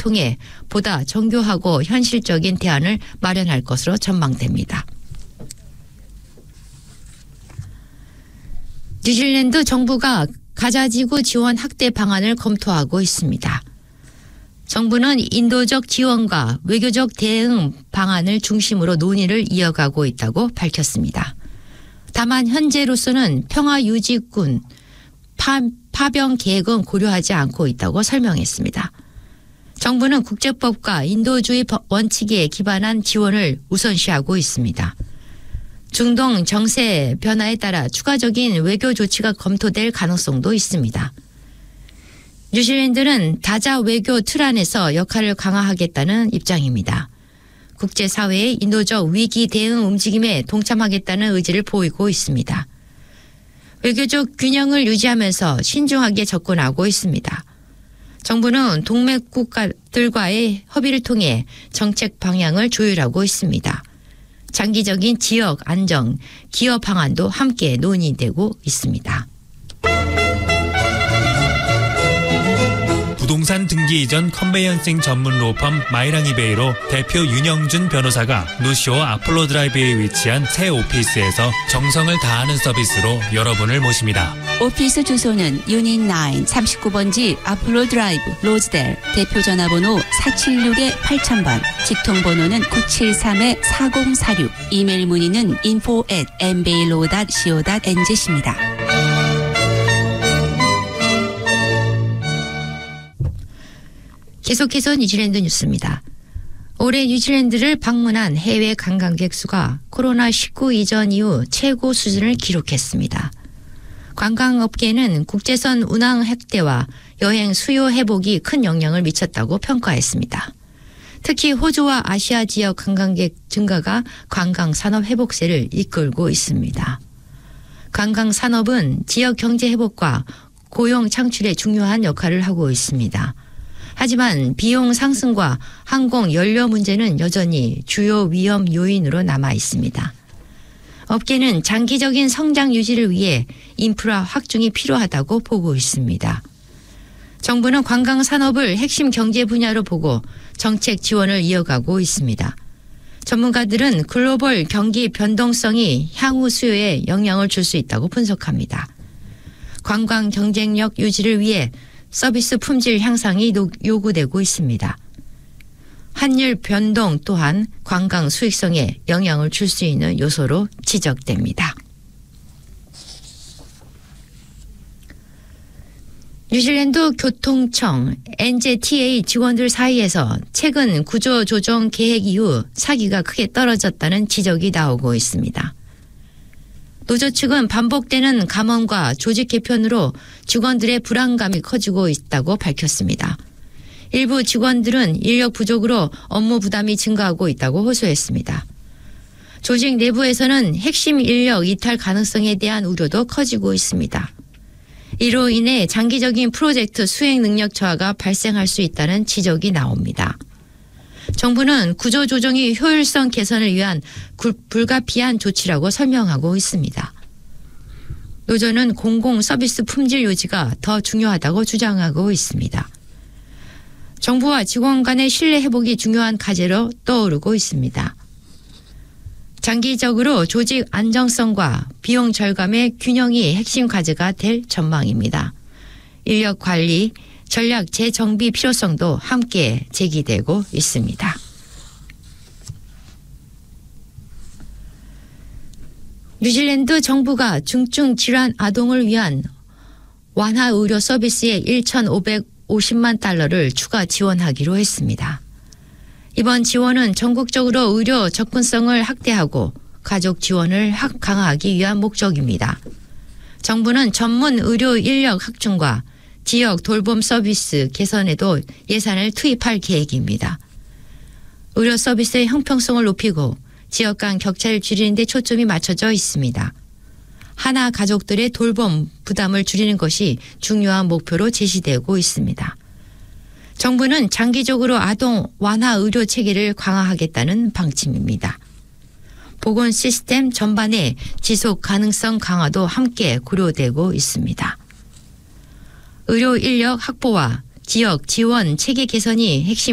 통해 보다 정교하고 현실적인 대안을 마련할 것으로 전망됩니다. 뉴질랜드 정부가 가자지구 지원 확대 방안을 검토하고 있습니다. 정부는 인도적 지원과 외교적 대응 방안을 중심으로 논의를 이어가고 있다고 밝혔습니다. 다만 현재로서는 평화유지군 파병 계획은 고려하지 않고 있다고 설명했습니다. 정부는 국제법과 인도주의 원칙에 기반한 지원을 우선시하고 있습니다. 중동 정세 변화에 따라 추가적인 외교 조치가 검토될 가능성도 있습니다. 뉴질랜드는 다자 외교 틀 안에서 역할을 강화하겠다는 입장입니다. 국제사회의 인도적 위기 대응 움직임에 동참하겠다는 의지를 보이고 있습니다. 외교적 균형을 유지하면서 신중하게 접근하고 있습니다. 정부는 동맹 국가들과의 협의를 통해 정책 방향을 조율하고 있습니다. 장기적인 지역 안정, 기여 방안도 함께 논의되고 있습니다. 부동산 등기 이전 컨베이언싱 전문 로펌 마이랑이베이로 대표 윤영준 변호사가 노쇼 아폴로 드라이브에 위치한 새 오피스에서 정성을 다하는 서비스로 여러분을 모십니다. 오피스 주소는 유닛 9 39번지 아폴로 드라이브 로즈델, 대표 전화번호 476-8000번, 직통번호는 973-4046, 이메일 문의는 info@mbailo.co.nz입니다. 계속해서 뉴질랜드 뉴스입니다. 올해 뉴질랜드를 방문한 해외 관광객 수가 코로나19 이전 이후 최고 수준을 기록했습니다. 관광업계는 국제선 운항 확대와 여행 수요 회복이 큰 영향을 미쳤다고 평가했습니다. 특히 호주와 아시아 지역 관광객 증가가 관광산업 회복세를 이끌고 있습니다. 관광산업은 지역 경제 회복과 고용 창출에 중요한 역할을 하고 있습니다. 하지만 비용 상승과 항공 연료 문제는 여전히 주요 위험 요인으로 남아 있습니다. 업계는 장기적인 성장 유지를 위해 인프라 확충이 필요하다고 보고 있습니다. 정부는 관광 산업을 핵심 경제 분야로 보고 정책 지원을 이어가고 있습니다. 전문가들은 글로벌 경기 변동성이 향후 수요에 영향을 줄 수 있다고 분석합니다. 관광 경쟁력 유지를 위해 서비스 품질 향상이 요구되고 있습니다. 환율 변동 또한 관광 수익성에 영향을 줄 수 있는 요소로 지적됩니다. 뉴질랜드 교통청 NZTA 직원들 사이에서 최근 구조조정 계획 이후 사기가 크게 떨어졌다는 지적이 나오고 있습니다. 노조 측은 반복되는 감원과 조직 개편으로 직원들의 불안감이 커지고 있다고 밝혔습니다. 일부 직원들은 인력 부족으로 업무 부담이 증가하고 있다고 호소했습니다. 조직 내부에서는 핵심 인력 이탈 가능성에 대한 우려도 커지고 있습니다. 이로 인해 장기적인 프로젝트 수행 능력 저하가 발생할 수 있다는 지적이 나옵니다. 정부는 구조조정이 효율성 개선을 위한 불가피한 조치라고 설명하고 있습니다. 노조는 공공 서비스 품질 유지가 더 중요하다고 주장하고 있습니다. 정부와 직원 간의 신뢰 회복이 중요한 과제로 떠오르고 있습니다. 장기적으로 조직 안정성과 비용 절감의 균형이 핵심 과제가 될 전망입니다. 인력 관리, 전략 재정비 필요성도 함께 제기되고 있습니다. 뉴질랜드 정부가 중증 질환 아동을 위한 완화 의료 서비스에 1,550만 달러를 추가 지원하기로 했습니다. 이번 지원은 전국적으로 의료 접근성을 확대하고 가족 지원을 강화하기 위한 목적입니다. 정부는 전문 의료 인력 확충과 지역 돌봄 서비스 개선에도 예산을 투입할 계획입니다. 의료 서비스의 형평성을 높이고 지역 간 격차를 줄이는 데 초점이 맞춰져 있습니다. 하나 가족들의 돌봄 부담을 줄이는 것이 중요한 목표로 제시되고 있습니다. 정부는 장기적으로 아동 완화 의료 체계를 강화하겠다는 방침입니다. 보건 시스템 전반의 지속 가능성 강화도 함께 고려되고 있습니다. 의료 인력 확보와 지역 지원 체계 개선이 핵심